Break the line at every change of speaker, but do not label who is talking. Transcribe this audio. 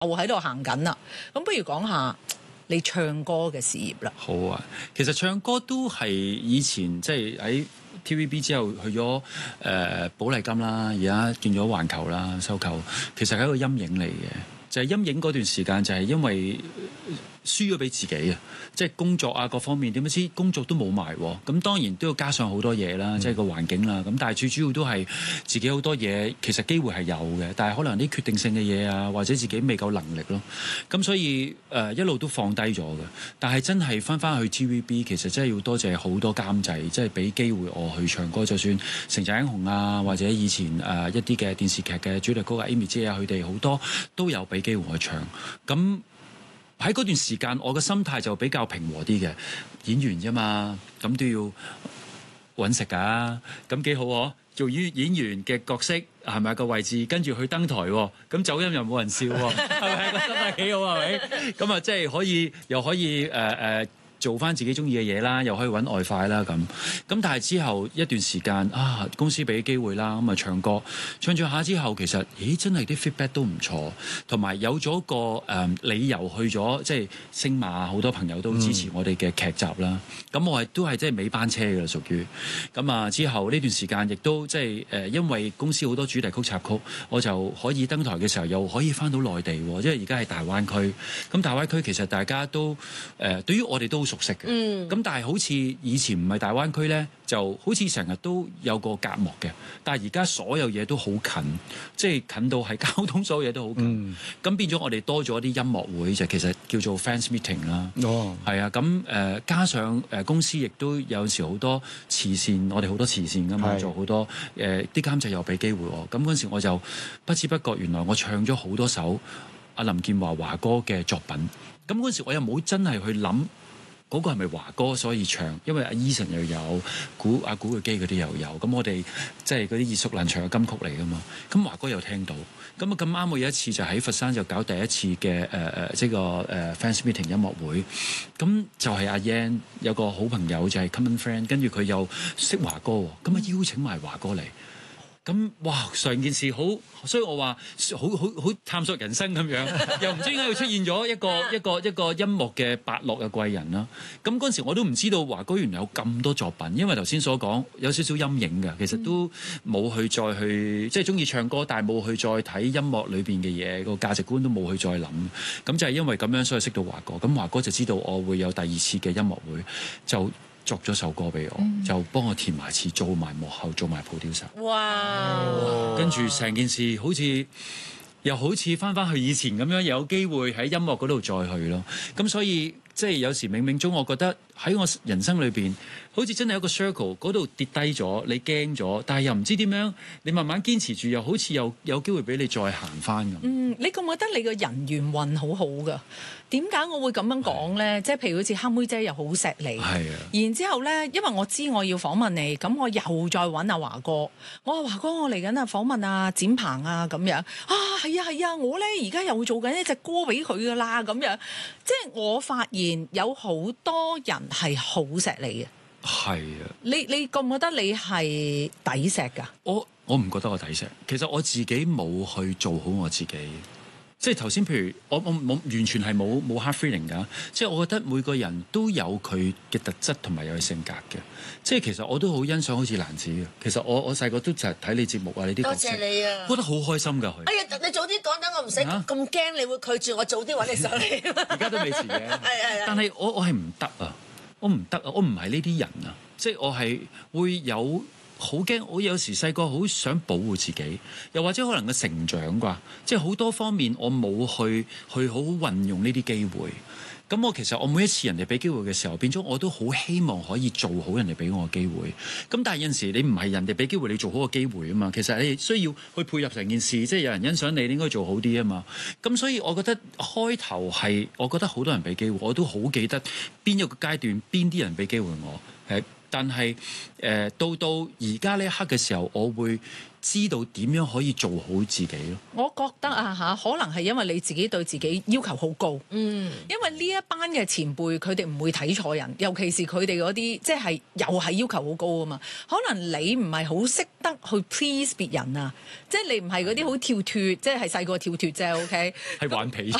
喺度行緊啦。咁不如講下你唱歌嘅事業啦。
好啊，其實唱歌都係以前即係喺 TVB 之後去咗寶麗金啦，而家見咗環球啦收購，其實係一個陰影嚟嘅。就係陰影嗰段時間，就係因為輸咗俾自己啊！即係工作啊各方面，點知工作都冇埋喎。咁當然都要加上好多嘢啦，即係個環境啦。咁但係最主要都係自己好多嘢，其實機會係有嘅，但係可能啲決定性嘅嘢啊，或者自己未夠能力咯。咁所以一路都放低咗嘅。但係真係翻去 TVB， 其實真係要多謝好多監製，即係俾機會我去唱歌。就算《成長英雄》啊，或者以前一啲嘅電視劇嘅主題曲啊 Amy 姐啊，佢哋好多都有俾機會我唱。咁喺嗰段時間，我嘅心態就比較平和啲嘅，演員啫嘛，咁都要揾食㗎，咁幾好喎。做演員嘅角色係咪個位置，跟住去登台喎，咁走音又冇人笑喎，係咪個心態幾好係咪？咁啊，即係又可以做翻自己中意嘅嘢啦，又可以揾外快啦咁。但係之後一段時間啊，公司俾機會啦，咁啊唱歌唱下之後，其實真係啲 feedback 都唔錯，同埋有咗個理由去咗即係星馬，好多朋友都支持我哋嘅劇集啦。咁我都係即係尾班車嘅啦，屬於咁啊。之後呢段時間亦都即係因為公司好多主題曲插曲，我就可以登台嘅時候又可以翻到內地喎，因為而家係大灣區。咁大灣區其實大家都對於我哋都熟悉嘅，咁但係好似以前唔係大灣區呢，就好似成日都有個隔膜嘅。但係而家所有嘢都好近，即係近到係交通，所有嘢都好近。咁變咗我哋多咗啲音樂會，就其實叫做 fans meeting 啦。係啊，咁加上公司亦都有時好多慈善，我哋好多慈善㗎嘛，做好多啲監製又俾機會我。咁嗰陣時我就不知不覺，原來我唱咗好多首阿林健華華哥嘅作品。咁嗰陣時我又冇真係去諗。嗰個係咪華哥所以唱？因為阿 Eason 又有古巨基嗰啲又有，咁我哋即係嗰啲耳熟能詳嘅金曲嚟噶嘛。咁華哥又聽到，咁啱我有一次就喺佛山就搞第一次嘅即係個fans meeting 音樂會，咁就係阿 Yan 有個好朋友就係 common friend， 跟住佢又識華哥喎，咁啊邀請埋華哥嚟。咁哇，成件事好，所以我話好探索人生咁樣，又唔知點解要出現咗一個音樂嘅伯樂嘅貴人啦。咁嗰陣時我都唔知道華哥原來有咁多作品，因為頭先所講有少少陰影嘅，其實都冇去再去即係中意唱歌，但係冇去再睇音樂裏邊嘅嘢，個價值觀都冇去再諗。咁就係因為咁樣，所以識到華哥。咁華哥就知道我會有第二次嘅音樂會，就作咗首歌俾我，就幫我填埋詞，做埋幕後，做埋 producer。哇！跟住成件事又好似翻去以前咁樣，有機會喺音樂嗰度再去咯。咁所以即係有時冥冥中，我覺得喺我人生裏邊，好似真係有個 circle 嗰度跌低咗，你驚咗，但係又唔知點樣，你慢慢堅持住，又好似有機會俾你再行翻咁。
你覺唔覺得你個人緣運好好㗎？點解我會咁樣講咧？即係譬如好似黑妹姐又好錫你，然之後咧，因為我知我要訪問你，咁我又再揾阿華哥，我話華哥，我嚟緊啊訪問阿展鵬啊咁樣啊，係啊，我咧而家又做緊一隻歌俾佢噶啦咁樣，即係我發現有好多人係好錫你嘅。
係啊，
你覺唔覺得你係抵錫㗎？
我唔覺得我抵錫，其實我自己冇去做好我自己。即係頭先，譬如我完全係冇 hard feeling 㗎。即係我覺得每個人都有佢嘅特質同埋有佢性格嘅。即係其實我都好欣賞好似蘭子嘅。其實我細個都就係睇你節目啊，你啲角色。多謝你啊！覺得好開心㗎佢。哎呀，你早啲講，等我唔使咁驚，你會拒絕我早啲揾你上嚟。而家都未遲嘅。係。但係我係唔得啊！我唔得啊！我唔係呢啲人啊！即係我係會有。好驚！我有時細個好想保護自己，又或者可能個成長啩，即係好多方面我冇去好好運用呢啲機會。咁其實我每一次人哋俾機會嘅時候，變咗我都好希望可以做好人哋俾我嘅機會。咁但係有陣時你唔係人哋俾機會你做好個機會啊嘛，其實你需要去配合成件事，即係有人欣賞你，你應該做好啲啊嘛。咁所以我覺得開頭係我覺得好多人俾機會，我都好記得邊一個階段邊啲人俾機會我。 但係到而家呢一刻嘅時候，我會知道點樣可以做好自己咯。
我覺得可能係因為你自己對自己要求好高。因為呢一班嘅前輩，佢哋唔會睇錯人，尤其是佢哋嗰啲即係又係要求好高啊嘛。可能你唔係好識得去 please 別人啊，即係你唔係嗰啲好跳脱，即係細個跳脱啫。OK，
係頑皮。